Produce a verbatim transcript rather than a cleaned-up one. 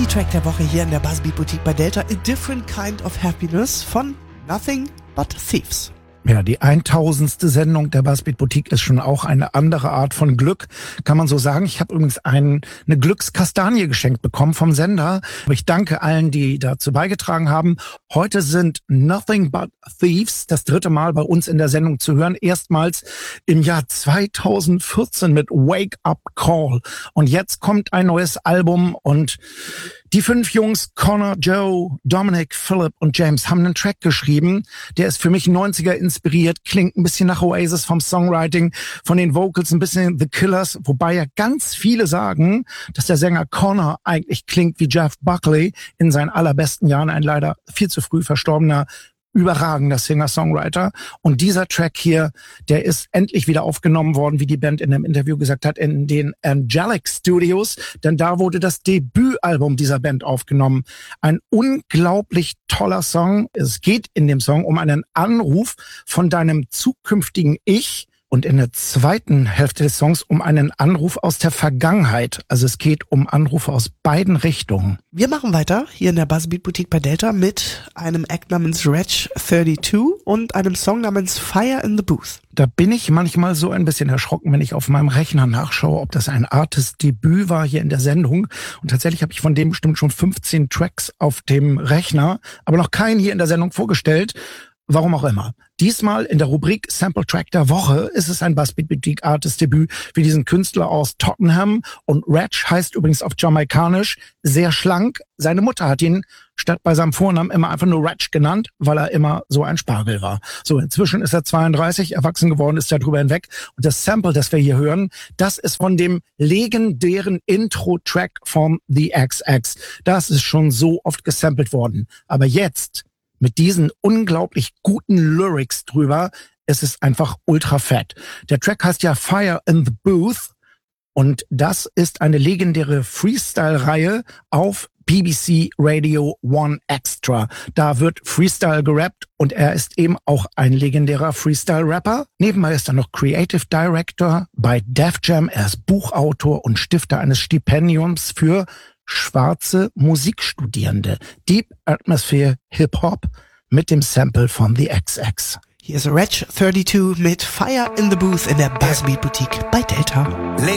Indie-Track der Woche hier in der Buzzbeat Boutique bei Delta. A Different Kind of Happiness von Nothing But Thieves. Ja, die tausendste Sendung der Buzzbeat Boutique ist schon auch eine andere Art von Glück, kann man so sagen. Ich habe übrigens ein, eine Glückskastanie geschenkt bekommen vom Sender. Ich danke allen, die dazu beigetragen haben. Heute sind Nothing But Thieves das dritte Mal bei uns in der Sendung zu hören. Erstmals im Jahr zweitausendvierzehn mit Wake Up Call. Und jetzt kommt ein neues Album und die fünf Jungs, Connor, Joe, Dominic, Philip und James, haben einen Track geschrieben. Der ist für mich neunziger inspiriert, klingt ein bisschen nach Oasis vom Songwriting, von den Vocals ein bisschen The Killers, wobei ja ganz viele sagen, dass der Sänger Connor eigentlich klingt wie Jeff Buckley in seinen allerbesten Jahren, ein leider viel zu früh verstorbener überragender Singer-Songwriter. Und dieser Track hier, der ist endlich wieder aufgenommen worden, wie die Band in einem Interview gesagt hat, in den Angelic Studios. Denn da wurde das Debütalbum dieser Band aufgenommen. Ein unglaublich toller Song. Es geht in dem Song um einen Anruf von deinem zukünftigen Ich. Und in der zweiten Hälfte des Songs um einen Anruf aus der Vergangenheit. Also es geht um Anrufe aus beiden Richtungen. Wir machen weiter hier in der Buzzbeat Boutique bei Delta mit einem Act namens Wretch zweiunddreißig und einem Song namens Fire in the Booth. Da bin ich manchmal so ein bisschen erschrocken, wenn ich auf meinem Rechner nachschaue, ob das ein Artist-Debüt war hier in der Sendung. Und tatsächlich habe ich von dem bestimmt schon fünfzehn Tracks auf dem Rechner, aber noch keinen hier in der Sendung vorgestellt. Warum auch immer. Diesmal in der Rubrik Sample Track der Woche ist es ein Buzzbeat Boutique Artist Debüt für diesen Künstler aus Tottenham. Und Wretch heißt übrigens auf Jamaikanisch sehr schlank. Seine Mutter hat ihn statt bei seinem Vornamen immer einfach nur Wretch genannt, weil er immer so ein Spargel war. So, inzwischen ist er zweiunddreißig, erwachsen geworden, ist er drüber hinweg. Und das Sample, das wir hier hören, das ist von dem legendären Intro-Track von The X X. Das ist schon so oft gesampelt worden. Aber jetzt mit diesen unglaublich guten Lyrics drüber, es ist einfach ultra fett. Der Track heißt ja Fire in the Booth und das ist eine legendäre Freestyle-Reihe auf B B C Radio One Extra. Da wird Freestyle gerappt und er ist eben auch ein legendärer Freestyle-Rapper. Nebenbei ist er noch Creative Director bei Def Jam. Er ist Buchautor und Stifter eines Stipendiums für schwarze Musikstudierende. Deep Atmosphere Hip-Hop mit dem Sample von The X X. Hier ist Wretch zweiunddreißig mit Fire in the Booth in der Buzzbeat Boutique bei Delta.